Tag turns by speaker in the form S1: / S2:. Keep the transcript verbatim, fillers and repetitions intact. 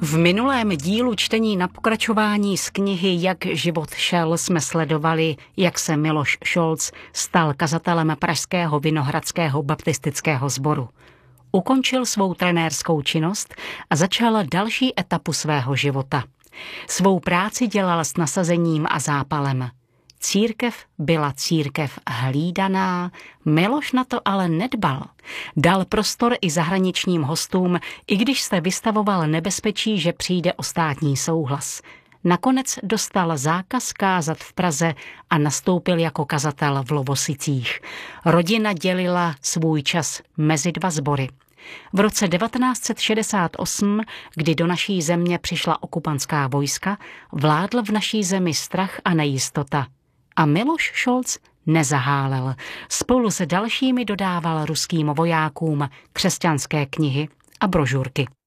S1: V minulém dílu čtení na pokračování z knihy Jak život šel jsme sledovali, jak se Miloš Šolc stal kazatelem pražského Vinohradského baptistického sboru. Ukončil svou trenérskou činnost a začal další etapu svého života. Svou práci dělal s nasazením a zápalem. Církev byla církev hlídaná, Miloš na to ale nedbal. Dal prostor i zahraničním hostům, i když se vystavoval nebezpečí, že přijde o státní souhlas. Nakonec dostal zákaz kázat v Praze a nastoupil jako kazatel v Lovosicích. Rodina dělila svůj čas mezi dva sbory. V roce devatenáct set šedesát osm, kdy do naší země přišla okupantská vojska, vládl v naší zemi strach a nejistota. A Miloš Šolc nezahálel. Spolu s dalšími dodával ruským vojákům křesťanské knihy a brožurky.